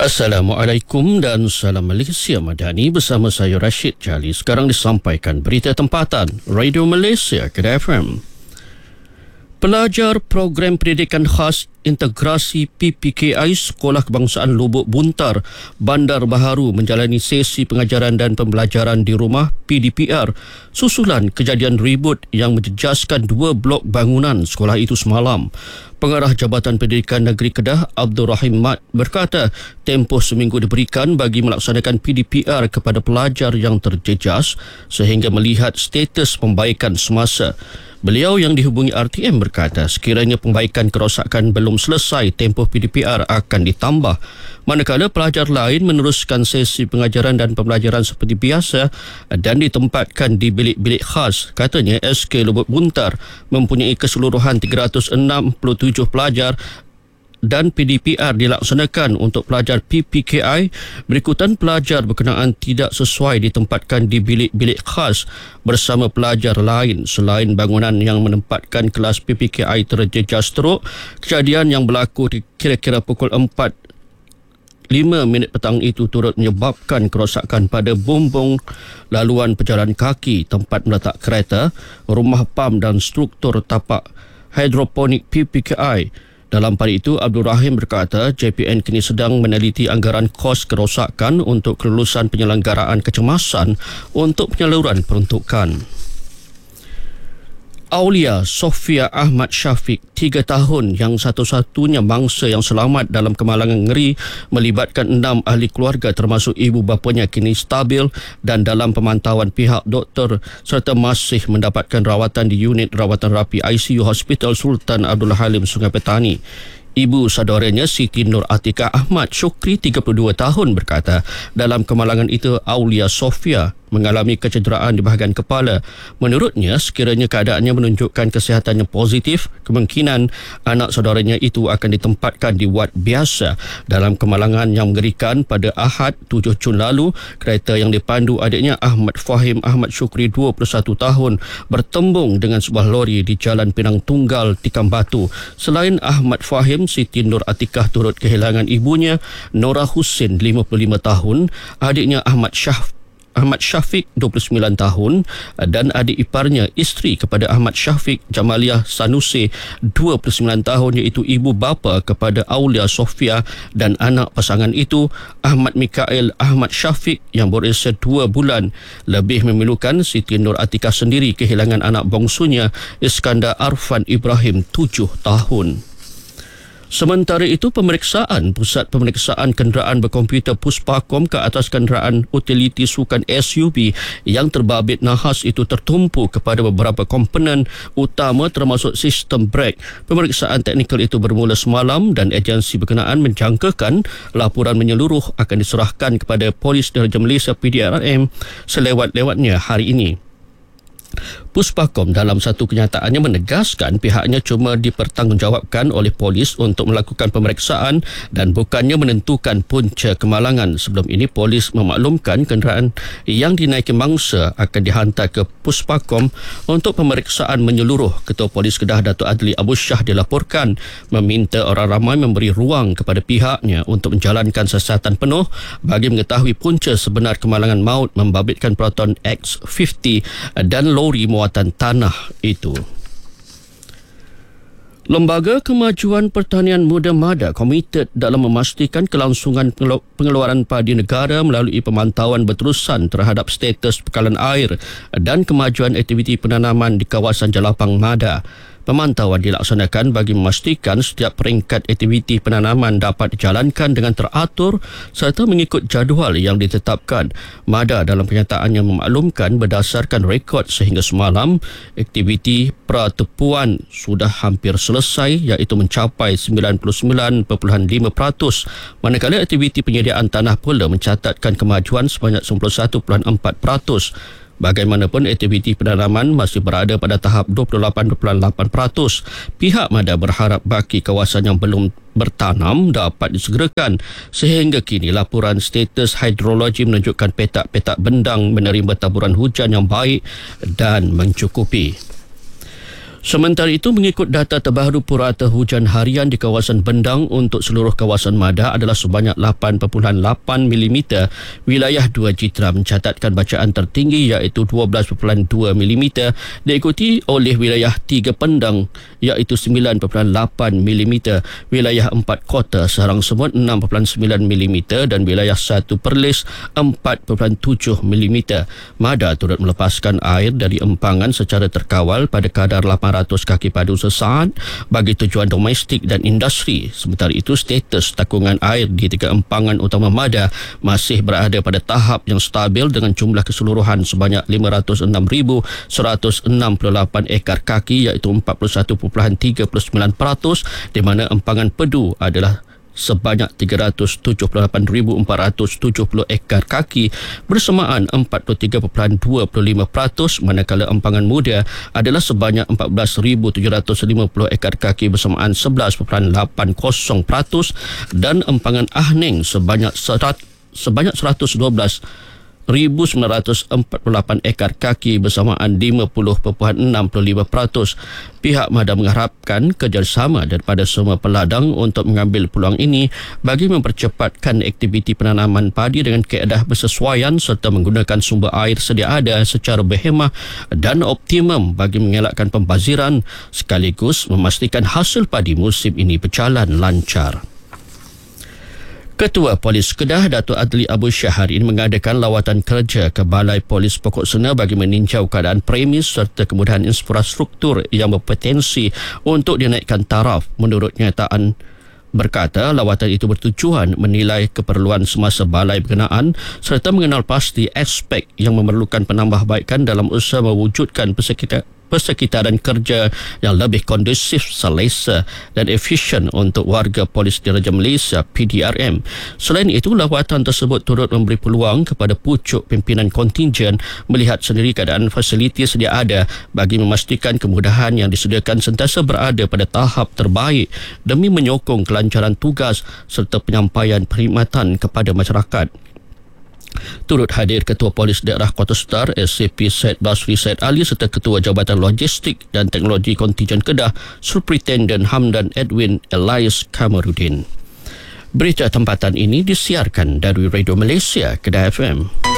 Assalamualaikum dan salam Malaysia Madani bersama saya Rashid Jali. Sekarang disampaikan berita tempatan Radio Malaysia Kedah FM. Pelajar program pendidikan khas integrasi PPKI Sekolah Kebangsaan Lubuk Buntar, Bandar Baharu menjalani sesi pengajaran dan pembelajaran di rumah PDPR susulan kejadian ribut yang menjejaskan 2 blok bangunan sekolah itu semalam. Pengarah Jabatan Pendidikan Negeri Kedah, Abdul Rahim Mat, berkata tempoh seminggu diberikan bagi melaksanakan PDPR kepada pelajar yang terjejas sehingga melihat status pembaikan semasa. Beliau yang dihubungi RTM berkata sekiranya pembaikan kerosakan belum selesai, tempoh PDPR akan ditambah. Manakala pelajar lain meneruskan sesi pengajaran dan pembelajaran seperti biasa dan ditempatkan di bilik-bilik khas. Katanya SK Lubuk Buntar mempunyai keseluruhan 367 pelajar dan PDPR dilaksanakan untuk pelajar PPKI. Berikutan pelajar berkenaan tidak sesuai ditempatkan di bilik-bilik khas bersama pelajar lain. Selain bangunan yang menempatkan kelas PPKI terjejas teruk, kejadian yang berlaku di kira-kira pukul 4:05 petang itu turut menyebabkan kerosakan pada bumbung laluan pejalan kaki, tempat meletak kereta, rumah pam dan struktur tapak hidroponik PPKI. Dalam pada itu, Abdul Rahim berkata JPN kini sedang meneliti anggaran kos kerosakan untuk kelulusan penyelenggaraan kecemasan untuk penyaluran peruntukan. Aulia Sofia Ahmad Syafiq, 3 tahun, yang satu-satunya mangsa yang selamat dalam kemalangan ngeri melibatkan 6 ahli keluarga termasuk ibu bapanya, kini stabil dan dalam pemantauan pihak doktor serta masih mendapatkan rawatan di unit rawatan rapi ICU Hospital Sultan Abdul Halim, Sungai Petani. Ibu saudaranya Siti Nur Atikah Ahmad Syukri, 32 tahun, berkata dalam kemalangan itu Aulia Sofia mengalami kecederaan di bahagian kepala. Menurutnya, sekiranya keadaannya menunjukkan kesihatan yang positif, kemungkinan anak saudaranya itu akan ditempatkan di wad biasa. Dalam kemalangan yang mengerikan pada Ahad 7 Jun lalu, kereta yang dipandu adiknya Ahmad Fahim Ahmad Syukri, 21 tahun, bertembung dengan sebuah lori di Jalan Pinang Tunggal, Tikam Batu. Selain Ahmad Fahim, Siti Nur Atikah turut kehilangan ibunya Nora Husin, 55 tahun, adiknya Ahmad Syafiq, 29 tahun, dan adik iparnya, isteri kepada Ahmad Syafiq, Jamaliah Sanusi, 29 tahun, iaitu ibu bapa kepada Aulia Sofia, dan anak pasangan itu Ahmad Mikael Ahmad Syafiq yang berusia 2 bulan. Lebih memilukan, Siti Nur Atikah sendiri kehilangan anak bongsunya Iskandar Arfan Ibrahim, 7 tahun. Sementara itu, pemeriksaan Pusat Pemeriksaan Kenderaan Berkomputer Puspakom ke atas kenderaan utiliti sukan SUV yang terbabit nahas itu tertumpu kepada beberapa komponen utama termasuk sistem brek. Pemeriksaan teknikal itu bermula semalam dan agensi berkenaan menjangkakan laporan menyeluruh akan diserahkan kepada Polis Diraja Malaysia PDRM selewat-lewatnya hari ini. Puspakom dalam satu kenyataannya menegaskan pihaknya cuma dipertanggungjawabkan oleh polis untuk melakukan pemeriksaan dan bukannya menentukan punca kemalangan. Sebelum ini, polis memaklumkan kenderaan yang dinaiki mangsa akan dihantar ke Puspakom untuk pemeriksaan menyeluruh. Ketua Polis Kedah, Datuk Adli Abu Shah, dilaporkan meminta orang ramai memberi ruang kepada pihaknya untuk menjalankan siasatan penuh bagi mengetahui punca sebenar kemalangan maut membabitkan Proton X50 dan lori muatan tanah itu. Lembaga Kemajuan Pertanian Muda MADA komited dalam memastikan kelangsungan pengeluaran padi negara melalui pemantauan berterusan terhadap status bekalan air dan kemajuan aktiviti penanaman di kawasan Jelapang MADA. Pemantauan dilaksanakan bagi memastikan setiap peringkat aktiviti penanaman dapat dijalankan dengan teratur serta mengikut jadual yang ditetapkan. MADA dalam kenyataannya memaklumkan berdasarkan rekod sehingga semalam, aktiviti pratepuan sudah hampir selesai iaitu mencapai 99.5%, manakala aktiviti penyediaan tanah pula mencatatkan kemajuan sebanyak 91.4%. Bagaimanapun, aktiviti penanaman masih berada pada tahap 28.8%. Pihak MADA berharap baki kawasan yang belum bertanam dapat disegerakan. Sehingga kini, laporan status hidrologi menunjukkan petak-petak bendang menerima taburan hujan yang baik dan mencukupi. Sementara itu, mengikut data terbaru purata hujan harian di kawasan Bendang untuk seluruh kawasan Mada adalah sebanyak 8.8 mm, wilayah 2 Jitra mencatatkan bacaan tertinggi iaitu 12.2 mm, diikuti oleh wilayah 3 Pendang iaitu 9.8 mm, wilayah 4 Kota Sarang Semut 6.9 mm dan wilayah 1 Perlis 4.7 mm. Mada turut melepaskan air dari empangan secara terkawal pada kadar 800 kaki padu sesaat bagi tujuan domestik dan industri. Sementara itu, status takungan air di 3 empangan utama Mada masih berada pada tahap yang stabil dengan jumlah keseluruhan sebanyak 506,168 ekar kaki iaitu 41.39%, di mana empangan Pedu adalah sebanyak 378,470 ekar kaki bersamaan 43.25%, manakala empangan Muda adalah sebanyak 14,750 ekar kaki bersamaan 11.80% dan empangan Ahning sebanyak 112,948 ekar kaki bersamaan 50.65%. Pihak Mada mengharapkan kerjasama daripada semua peladang untuk mengambil peluang ini bagi mempercepatkan aktiviti penanaman padi dengan kaedah bersesuaian serta menggunakan sumber air sedia ada secara berhemah dan optimum bagi mengelakkan pembaziran sekaligus memastikan hasil padi musim ini berjalan lancar. Ketua Polis Kedah, Datuk Adli Abu Syahar ini mengadakan lawatan kerja ke Balai Polis Pokok Sena bagi meninjau keadaan premis serta kemudahan infrastruktur yang berpotensi untuk dinaikkan taraf. Menurut nyataan berkata, lawatan itu bertujuan menilai keperluan semasa balai berkenaan serta mengenal pasti aspek yang memerlukan penambahbaikan dalam usaha mewujudkan persekitaran kerja yang lebih kondusif, selesa dan efisien untuk warga Polis Diraja Malaysia PDRM. Selain itu, lawatan tersebut turut memberi peluang kepada pucuk pimpinan kontingen melihat sendiri keadaan fasiliti sedia ada bagi memastikan kemudahan yang disediakan sentiasa berada pada tahap terbaik demi menyokong kelancaran tugas serta penyampaian perkhidmatan kepada masyarakat. Turut hadir Ketua Polis Daerah Kota Star SCP Syed Basri Syed Ali serta Ketua Jabatan Logistik dan Teknologi Kontingen Kedah Superintendent Hamdan Edwin Elias Kamarudin. Berita tempatan ini disiarkan dari Radio Malaysia Kedah FM.